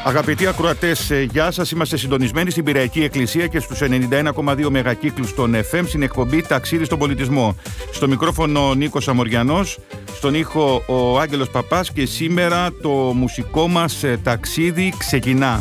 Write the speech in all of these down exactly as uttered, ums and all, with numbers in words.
Αγαπητοί ακροατές, γεια σας. Είμαστε συντονισμένοι στην Πειραϊκή Εκκλησία και στους ενενήντα ένα κόμμα δύο μεγακύκλους των εφ εμ στην εκπομπή Ταξίδι στον Πολιτισμό. Στο μικρόφωνο ο Νίκος Αμοριανός, στον ήχο ο Άγγελος Παπάς και σήμερα το μουσικό μας ταξίδι ξεκινά.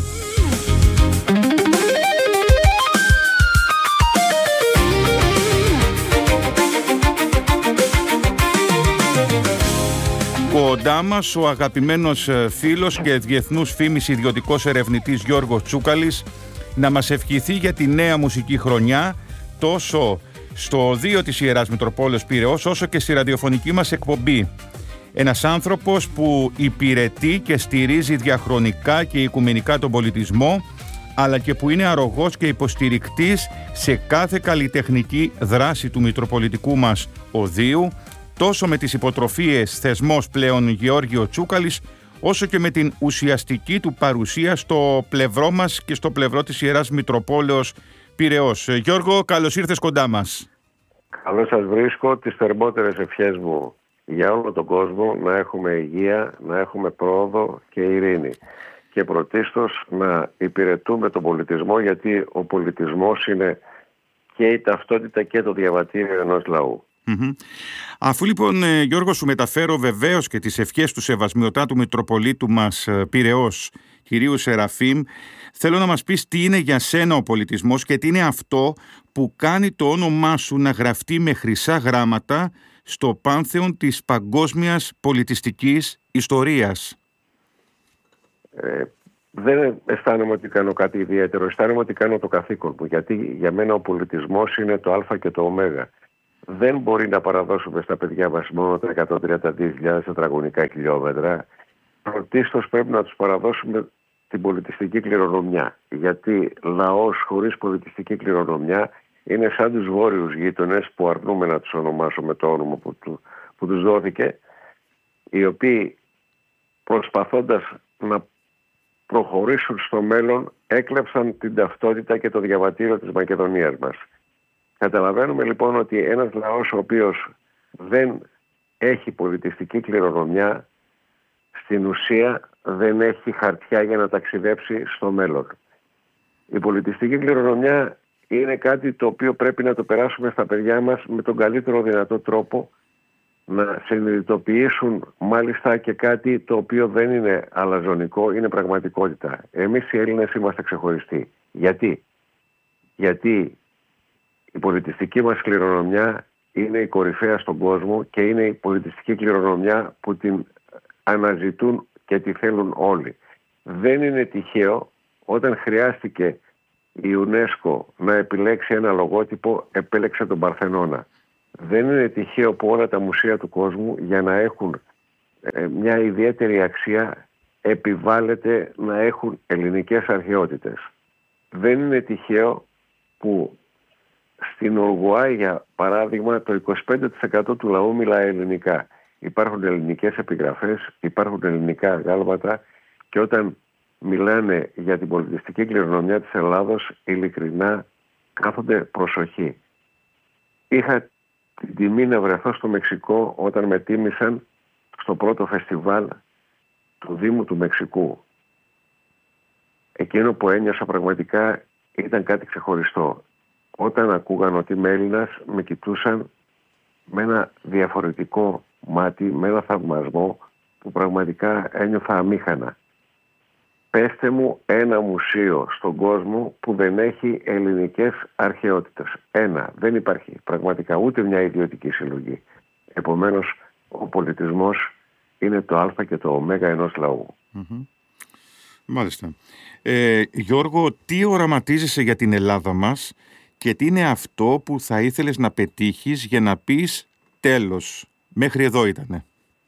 Κοντά μας ο αγαπημένος φίλος και διεθνούς φήμης ιδιωτικός ερευνητής Γιώργος Τσούκαλης να μας ευχηθεί για τη νέα μουσική χρονιά τόσο στο οδείο της Ιεράς Μητροπόλεως Πειραιώς όσο και στη ραδιοφωνική μας εκπομπή. Ένας άνθρωπος που υπηρετεί και στηρίζει διαχρονικά και οικουμενικά τον πολιτισμό, αλλά και που είναι αρρωγός και υποστηρικτής σε κάθε καλλιτεχνική δράση του Μητροπολιτικού μας οδείου, τόσο με τις υποτροφίες θεσμός πλέον Γεώργιο Τσούκαλης, όσο και με την ουσιαστική του παρουσία στο πλευρό μας και στο πλευρό της Ιεράς Μητροπόλεως Πειραιώς. Γιώργο, καλώς ήρθες κοντά μας. Καλώς σας βρίσκω. Τις θερμότερες ευχές μου για όλο τον κόσμο, να έχουμε υγεία, να έχουμε πρόοδο και ειρήνη. Και πρωτίστως να υπηρετούμε τον πολιτισμό, γιατί ο πολιτισμός είναι και η ταυτότητα και το διαβατήριο ενός λαού. Mm-hmm. Αφού λοιπόν, Γιώργο, σου μεταφέρω βεβαίως και τις ευχές του Σεβασμιωτάτου Μητροπολίτου μας Πειραιώς, κυρίου Σεραφείμ, θέλω να μας πεις τι είναι για σένα ο πολιτισμός και τι είναι αυτό που κάνει το όνομά σου να γραφτεί με χρυσά γράμματα στο πάνθεον της παγκόσμιας πολιτιστικής ιστορίας. Ε, δεν αισθάνομαι ότι κάνω κάτι ιδιαίτερο, αισθάνομαι ότι κάνω το καθήκον μου, γιατί για μένα ο πολιτισμός είναι το α και το ω. Δεν μπορεί να παραδώσουμε στα παιδιά μας μόνο τα εκατόν τριάντα δύο χιλιάδες τετραγωνικά χιλιόμετρα. Πρωτίστως πρέπει να τους παραδώσουμε την πολιτιστική κληρονομιά. Γιατί λαός χωρίς πολιτιστική κληρονομιά είναι σαν τους βόρειους γείτονες, που αρνούμε να τους ονομάσουμε το όνομα που, του, που τους δόθηκε, οι οποίοι προσπαθώντας να προχωρήσουν στο μέλλον έκλεψαν την ταυτότητα και το διαβατήριο της Μακεδονίας μας. Καταλαβαίνουμε λοιπόν ότι ένας λαός ο οποίος δεν έχει πολιτιστική κληρονομιά, στην ουσία δεν έχει χαρτιά για να ταξιδέψει στο μέλλον. Η πολιτιστική κληρονομιά είναι κάτι το οποίο πρέπει να το περάσουμε στα παιδιά μας με τον καλύτερο δυνατό τρόπο, να συνειδητοποιήσουν μάλιστα και κάτι το οποίο δεν είναι αλαζονικό, είναι πραγματικότητα. Εμείς οι Έλληνες είμαστε ξεχωριστοί. Γιατί? Γιατί η πολιτιστική μας κληρονομιά είναι η κορυφαία στον κόσμο και είναι η πολιτιστική κληρονομιά που την αναζητούν και τη θέλουν όλοι. Δεν είναι τυχαίο όταν χρειάστηκε η UNESCO να επιλέξει ένα λογότυπο, επέλεξε τον Παρθενώνα. Δεν είναι τυχαίο που όλα τα μουσεία του κόσμου, για να έχουν ε, μια ιδιαίτερη αξία, επιβάλλεται να έχουν ελληνικές αρχαιότητες. Δεν είναι τυχαίο που στην Ουρουγουάη, για παράδειγμα, το είκοσι πέντε τοις εκατό του λαού μιλάει ελληνικά. Υπάρχουν ελληνικές επιγραφές, υπάρχουν ελληνικά γάλματα, και όταν μιλάνε για την πολιτιστική κληρονομιά της Ελλάδος, ειλικρινά κάθονται προσοχή. Είχα την τιμή να βρεθώ στο Μεξικό όταν με τίμησαν στο πρώτο φεστιβάλ του Δήμου του Μεξικού. Εκείνο που ένιωσα πραγματικά ήταν κάτι ξεχωριστό. Όταν ακούγαν ότι είμαι Έλληνας, με κοιτούσαν με ένα διαφορετικό μάτι, με ένα θαυμασμό που πραγματικά ένιωθα αμήχανα. Πέστε μου ένα μουσείο στον κόσμο που δεν έχει ελληνικές αρχαιότητες. Ένα. Δεν υπάρχει πραγματικά ούτε μια ιδιωτική συλλογή. Επομένως, ο πολιτισμός είναι το α και το ω ενός λαού. Mm-hmm. Μάλιστα. Ε, Γιώργο, τι οραματίζεσαι για την Ελλάδα μας και τι είναι αυτό που θα ήθελες να πετύχεις για να πεις τέλος, μέχρι εδώ ήτανε?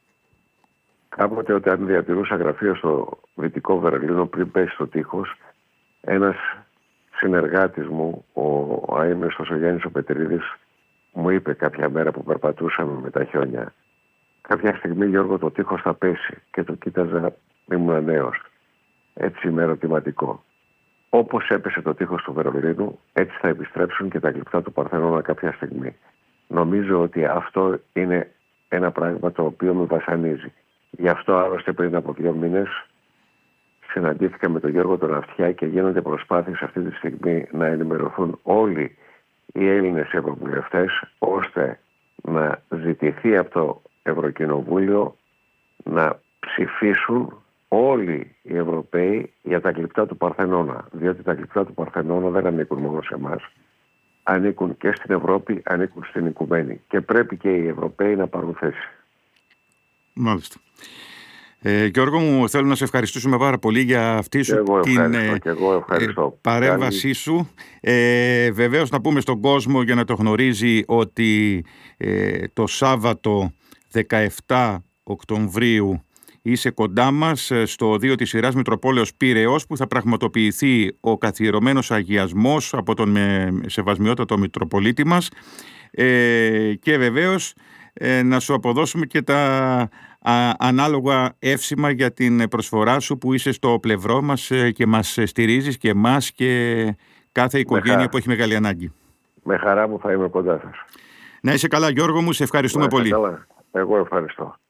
Κάποτε, όταν διατηρούσα γραφείο στο Δυτικό Βερολίνο πριν πέσει στο τείχος, ένας συνεργάτης μου, ο αείμνηστος ο Γιάννης ο Πετρίδης, μου είπε κάποια μέρα που περπατούσαμε με τα χιόνια, κάποια στιγμή, Γιώργο, το τείχος θα πέσει. Και το κοίταζα, ήμουν νέος. Έτσι με ερωτηματικό. Όπως έπεσε το τείχος του Βερολίνου, έτσι θα επιστρέψουν και τα γλυπτά του Παρθενώνα κάποια στιγμή. Νομίζω ότι αυτό είναι ένα πράγμα το οποίο με βασανίζει. Γι' αυτό άλλωστε πριν από δύο μήνες συναντήθηκα με τον Γιώργο τον Αυτιά και γίνονται προσπάθειες αυτή τη στιγμή να ενημερωθούν όλοι οι Έλληνες ευρωβουλευτές, ώστε να ζητηθεί από το Ευρωκοινοβούλιο να ψηφίσουν όλοι οι Ευρωπαίοι για τα γλυπτά του Παρθενώνα. Διότι τα γλυπτά του Παρθενώνα δεν ανήκουν μόνο σε εμάς. Ανήκουν και στην Ευρώπη, ανήκουν στην οικουμένη. Και πρέπει και οι Ευρωπαίοι να πάρουν θέση. Μάλιστα. Ε, Γιώργο μου, θέλω να σε ευχαριστήσουμε πάρα πολύ για αυτή σου την ε, ε, παρέμβασή σου. Ε, βεβαίως να πούμε στον κόσμο για να το γνωρίζει ότι ε, το Σάββατο δεκαεφτά Οκτωβρίου είσαι κοντά μας στο δύο της σειράς Μητροπόλεως Πειραιώς, που θα πραγματοποιηθεί ο καθιερωμένος αγιασμός από τον σεβασμιότατο Μητροπολίτη μας, ε, και βεβαίως ε, να σου αποδώσουμε και τα α, ανάλογα εύσημα για την προσφορά σου που είσαι στο πλευρό μας και μας στηρίζεις και εμάς και κάθε οικογένεια που έχει μεγάλη ανάγκη. Με χαρά μου θα είμαι κοντά σας. Να είσαι καλά Γιώργο μου, σε ευχαριστούμε πολύ. Καλά. Εγώ ευχαριστώ.